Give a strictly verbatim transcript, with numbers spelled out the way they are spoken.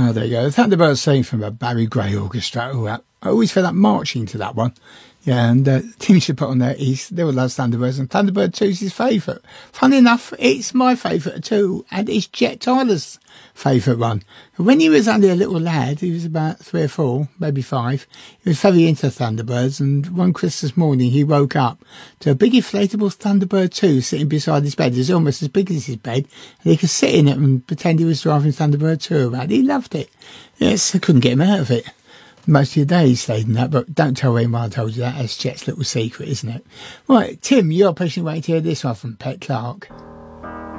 Oh, there you go. The Thunderbird theme from a Barry Gray orchestra. Oh, I always feel like marching to that one. Yeah, and uh, Tim should put on there, he still loves Thunderbirds, and Thunderbird two is his favourite. Funny enough, it's my favourite too, and it's Jet Tyler's favourite one. When he was only a little lad, he was about three or four, maybe five, he was very into Thunderbirds, and one Christmas morning he woke up to a big inflatable Thunderbird two sitting beside his bed. It was almost as big as his bed, and he could sit in it and pretend he was driving Thunderbird two around. He loved it. Yes, I couldn't get him out of it. Most of your day he stayed in that, but don't tell anyone I told you that. That's Jet's little secret, isn't it? Right, Tim, you're patiently waiting to hear this one from Pet Clark.